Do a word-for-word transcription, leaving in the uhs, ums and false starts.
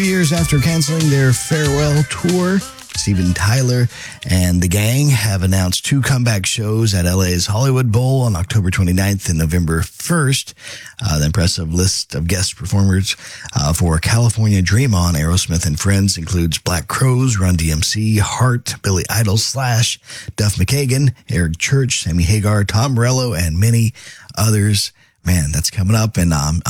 Three years after canceling their farewell tour, Steven Tyler and the gang have announced two comeback shows at L A's Hollywood Bowl on October twenty-ninth and November first. Uh, the impressive list of guest performers uh, for California Dream On, Aerosmith and Friends includes Black Crowes, Run D M C, Heart, Billy Idol, Slash, Duff McKagan, Eric Church, Sammy Hagar, Tom Morello, and many others. Man, that's coming up, and um,